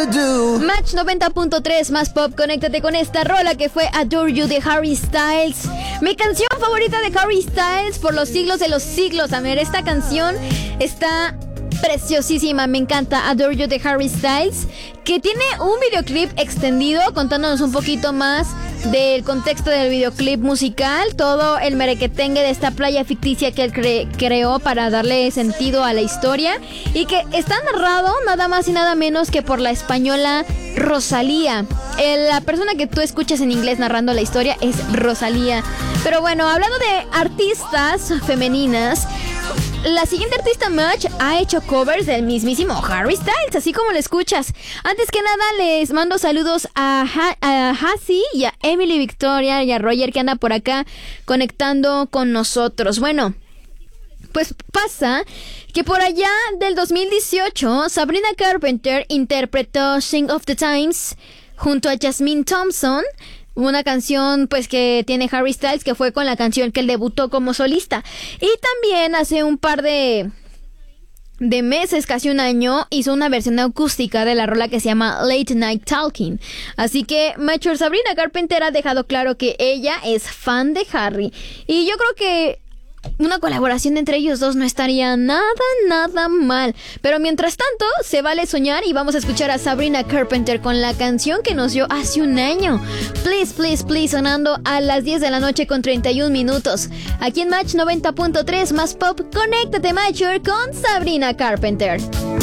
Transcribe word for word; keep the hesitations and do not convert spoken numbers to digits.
Match noventa punto tres más pop, conéctate con esta rola que fue Adore You de Harry Styles. Mi canción favorita de Harry Styles por los siglos de los siglos. A ver, esta canción está preciosísima, me encanta. Adore You de Harry Styles, que tiene un videoclip extendido contándonos un poquito más del contexto del videoclip musical, todo el merequetengue de esta playa ficticia que él cre- creó para darle sentido a la historia, y que está narrado nada más y nada menos que por la española Rosalía. Eh, la persona que tú escuchas en inglés narrando la historia es Rosalía. Pero bueno, hablando de artistas femeninas, la siguiente artista Match ha hecho covers del mismísimo Harry Styles, así como lo escuchas. Antes que nada les mando saludos a, ha- a Hassie y a Emily Victoria y a Roger, que anda por acá conectando con nosotros. Bueno, pues pasa que por allá del dos mil dieciocho Sabrina Carpenter interpretó Sing of the Times junto a Jasmine Thompson, una canción pues que tiene Harry Styles, que fue con la canción que él debutó como solista. Y también hace un par de de meses, casi un año, hizo una versión acústica de la rola que se llama Late Night Talking. Así que Mature Sabrina Carpenter ha dejado claro que ella es fan de Harry, y yo creo que una colaboración entre ellos dos no estaría nada, nada mal. Pero mientras tanto, se vale soñar, y vamos a escuchar a Sabrina Carpenter con la canción que nos dio hace un año, Please, Please, Please, sonando a las diez de la noche con treinta y un minutos. Aquí en Match noventa punto tres más pop, conéctate Mature con Sabrina Carpenter.